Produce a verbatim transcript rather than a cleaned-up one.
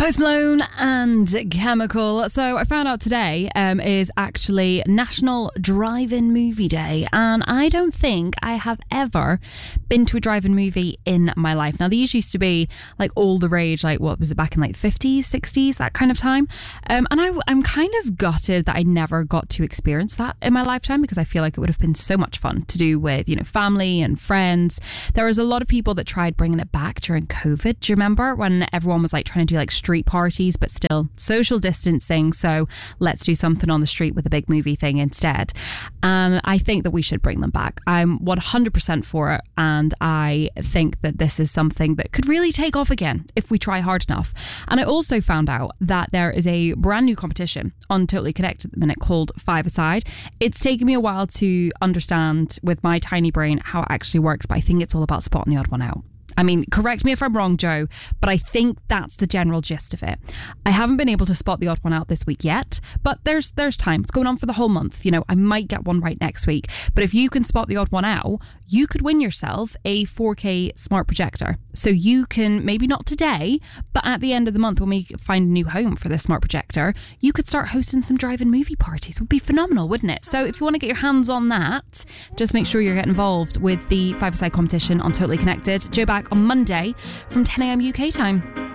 Post Malone and Chemical. So I found out today um, is actually National Drive-In Movie Day, and I don't think I have ever been to a drive-in movie in my life. Now, these used to be like all the rage, like what was it, back in like fifties, sixties, that kind of time. Um, and I, I'm kind of gutted that I never got to experience that in my lifetime, because I feel like it would have been so much fun to do with, you know, family and friends. There was a lot of people that tried bringing it back during COVID. Do you remember when everyone was like trying to do like street parties, but still social distancing? So let's do something on the street with a big movie thing instead. And I think that we should bring them back. I'm one hundred percent for it. And I think that this is something that could really take off again if we try hard enough. And I also found out that there is a brand new competition on Totally Connected at the minute called Five-A-Side. It's taken me a while to understand with my tiny brain how it actually works, but I think it's all about spotting the odd one out. I mean, correct me if I'm wrong, Joe, but I think that's the general gist of it. I haven't been able to spot the odd one out this week yet, but there's there's time. It's going on for the whole month. You know, I might get one right next week. But if you can spot the odd one out, you could win yourself a four K smart projector. So you can, maybe not today, but at the end of the month when we find a new home for this smart projector, you could start hosting some drive-in movie parties. It would be phenomenal, wouldn't it? So if you want to get your hands on that, just make sure you're getting involved with the Five-A-Side competition on Totally Connected. Joe back on Monday from ten a.m. U K time.